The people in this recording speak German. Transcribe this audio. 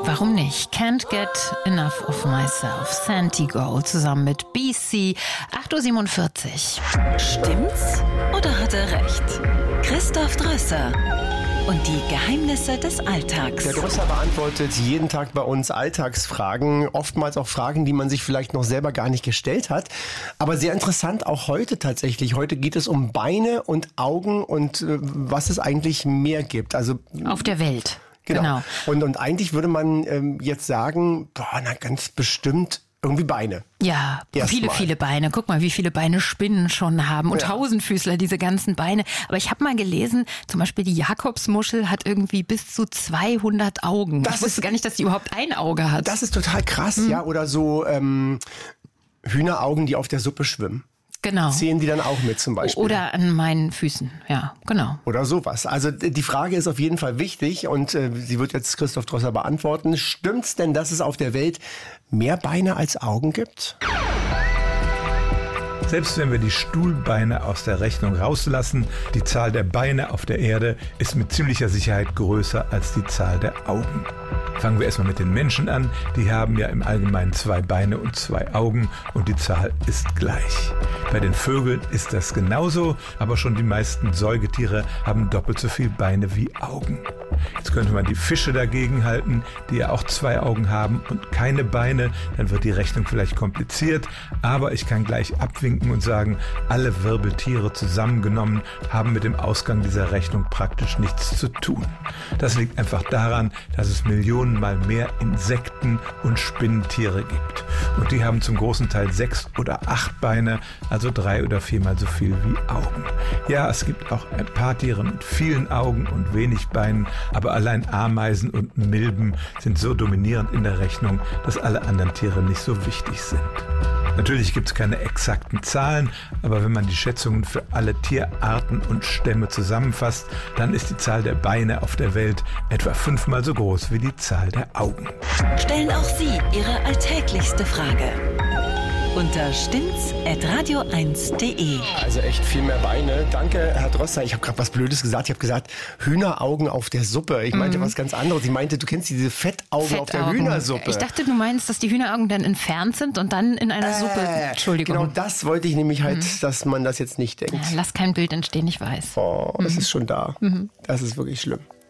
Warum nicht? Can't Get Enough of Myself. Santi Gold zusammen mit BC. 8.47 Uhr. Stimmt's oder hat er recht? Christoph Drösser und die Geheimnisse des Alltags. Der Drösser beantwortet jeden Tag bei uns Alltagsfragen. Oftmals auch Fragen, die man sich vielleicht noch selber gar nicht gestellt hat. Aber sehr interessant auch heute tatsächlich. Heute geht es um Beine und Augen und was es eigentlich mehr gibt. Also auf der Welt. Genau. Und eigentlich würde man jetzt sagen, ganz bestimmt irgendwie Beine. Ja, viele Beine. Guck mal, wie viele Beine Spinnen schon haben. Und Tausendfüßler, diese ganzen Beine. Aber ich habe mal gelesen, zum Beispiel die Jakobsmuschel hat irgendwie bis zu 200 Augen. Ich wusste gar nicht, dass die überhaupt ein Auge hat. Das ist total krass, ja. Oder so Hühneraugen, die auf der Suppe schwimmen. Genau. Zählen die dann auch mit zum Beispiel? Oder an meinen Füßen, ja, genau. Oder sowas. Also die Frage ist auf jeden Fall wichtig und sie wird jetzt Christoph Drösser beantworten. Stimmt's denn, dass es auf der Welt mehr Beine als Augen gibt? Selbst wenn wir die Stuhlbeine aus der Rechnung rauslassen, die Zahl der Beine auf der Erde ist mit ziemlicher Sicherheit größer als die Zahl der Augen. Fangen wir erstmal mit den Menschen an. Die haben ja im Allgemeinen 2 Beine und 2 Augen und die Zahl ist gleich. Bei den Vögeln ist das genauso, aber schon die meisten Säugetiere haben doppelt so viele Beine wie Augen. Jetzt könnte man die Fische dagegen halten, die ja auch 2 Augen haben und keine Beine. Dann wird die Rechnung vielleicht kompliziert, aber ich kann gleich abwinken und sagen, alle Wirbeltiere zusammengenommen haben mit dem Ausgang dieser Rechnung praktisch nichts zu tun. Das liegt einfach daran, dass es millionenmal mehr Insekten und Spinnentiere gibt. Und die haben zum großen Teil 6 oder 8 Beine, also 3 oder 4-mal so viel wie Augen. Ja, es gibt auch ein paar Tiere mit vielen Augen und wenig Beinen, aber allein Ameisen und Milben sind so dominierend in der Rechnung, dass alle anderen Tiere nicht so wichtig sind. Natürlich gibt es keine exakten Zahlen, aber wenn man die Schätzungen für alle Tierarten und Stämme zusammenfasst, dann ist die Zahl der Beine auf der Welt etwa 5-mal so groß wie die Zahl der Augen. Stellen auch Sie Ihre alltäglichste Frage unter stimmt's@radio1.de. Also echt viel mehr Beine. Danke, Herr Drösser. Ich habe gerade was Blödes gesagt. Ich habe gesagt, Hühneraugen auf der Suppe. Ich meinte was ganz anderes. Ich meinte, du kennst diese Fettaugen auf der Hühnersuppe. Ich dachte, du meinst, dass die Hühneraugen dann entfernt sind und dann in einer Suppe. Entschuldigung. Genau das wollte ich nämlich halt, dass man das jetzt nicht denkt. Ja, lass kein Bild entstehen, ich weiß. Oh, das ist schon da. Das ist wirklich schlimm.